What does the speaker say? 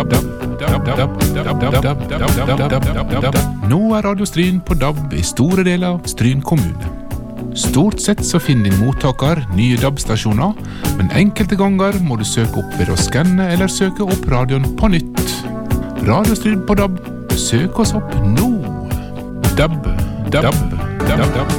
Nå Radio Stryn på DAB I store deler av Stryn kommune. Stort sett så finner din mottaker nye DAB-stasjoner, men enkelte ganger må du søke opp ved å skanne eller søke opp radioen på nytt. Radio Stryn på DAB, søk oss opp nå. DAB.